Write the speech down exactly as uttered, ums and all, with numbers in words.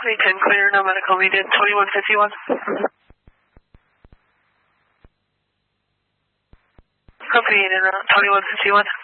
three ten clear, no medical needed, twenty-one fifty-one. Company in and route, twenty-one fifty-one.